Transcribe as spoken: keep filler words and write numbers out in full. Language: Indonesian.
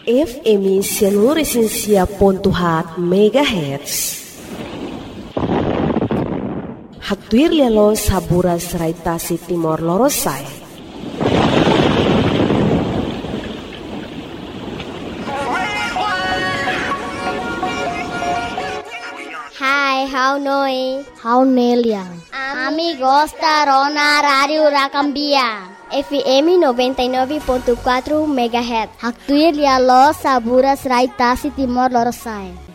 F M seluruh esensia pontuhat megahertz. Haktuir lialo saburas raitasi Timor Lorosai. Hai, how noi? How Neliang? Amigos da Rona Radio Racambia. F M noventa e nove ponto quatro megahertz. Haktuir lialo saburas raitasi Timor Lorosai.